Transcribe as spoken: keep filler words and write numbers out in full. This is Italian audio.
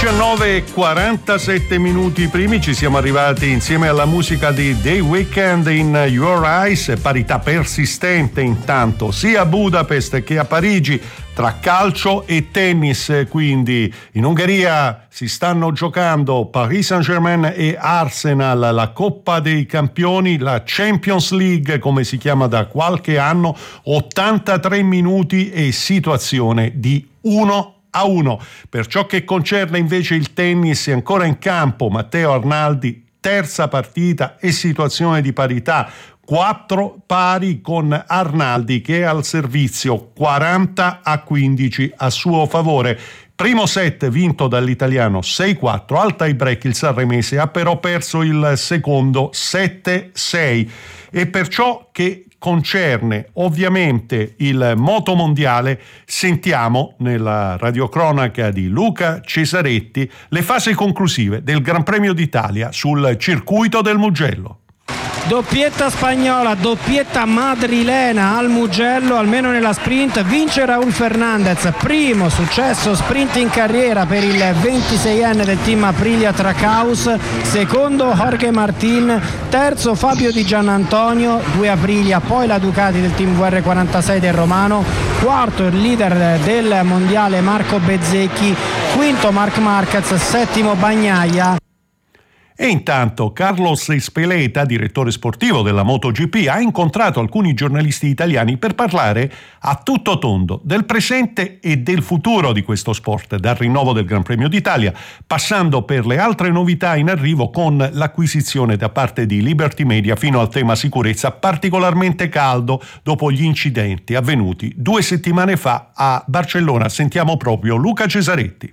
diciannove e quarantasette minuti primi, ci siamo arrivati insieme alla musica di The Weeknd in Your Eyes, parità persistente intanto sia a Budapest che a Parigi tra calcio e tennis. Quindi in Ungheria si stanno giocando Paris Saint-Germain e Arsenal, la Coppa dei Campioni, la Champions League come si chiama da qualche anno, ottantatré minuti e situazione di uno a uno. Per ciò che concerne invece il tennis, è ancora in campo Matteo Arnaldi, terza partita e situazione di parità, quattro pari con Arnaldi che è al servizio, quaranta a quindici a suo favore. Primo set vinto dall'italiano sei quattro, al tie break il sanremese ha però perso il secondo sette sei. E per ciò che concerne ovviamente il motomondiale, sentiamo nella radiocronaca di Luca Cesaretti le fasi conclusive del Gran Premio d'Italia sul circuito del Mugello. Doppietta spagnola, doppietta madrilena al Mugello, almeno nella sprint. Vince Raúl Fernández, primo successo sprint in carriera per il ventiseienne del team Aprilia Tracaus, secondo Jorge Martín, terzo Fabio Di Giannantonio, due Aprilia, poi la Ducati del team V R quarantasei del Romano, quarto il leader del mondiale Marco Bezzecchi, quinto Marc Marquez, settimo Bagnaia. E intanto Carlos Espeleta, direttore sportivo della MotoGP, ha incontrato alcuni giornalisti italiani per parlare a tutto tondo del presente e del futuro di questo sport, dal rinnovo del Gran Premio d'Italia, passando per le altre novità in arrivo con l'acquisizione da parte di Liberty Media fino al tema sicurezza particolarmente caldo dopo gli incidenti avvenuti due settimane fa a Barcellona. Sentiamo proprio Luca Cesaretti.